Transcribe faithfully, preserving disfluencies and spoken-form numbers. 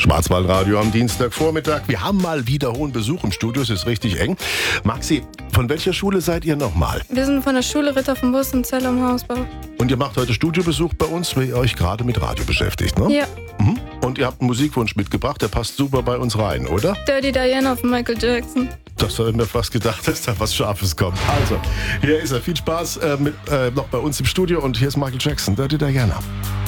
Schwarzwaldradio am Dienstagvormittag. Wir haben mal wieder hohen Besuch im Studio, es ist richtig eng. Maxi, von welcher Schule seid ihr nochmal? Wir sind von der Schule Ritter vom Bus in Zell am Hausbau. Und ihr macht heute Studiobesuch bei uns, weil ihr euch gerade mit Radio beschäftigt, ne? Ja. Mhm. Und ihr habt einen Musikwunsch mitgebracht, der passt super bei uns rein, oder? Dirty Diana von Michael Jackson. Das habe ich mir fast gedacht, dass da was Scharfes kommt. Also, hier ist er. Viel Spaß äh, mit, äh, noch bei uns im Studio und hier ist Michael Jackson, Dirty Diana.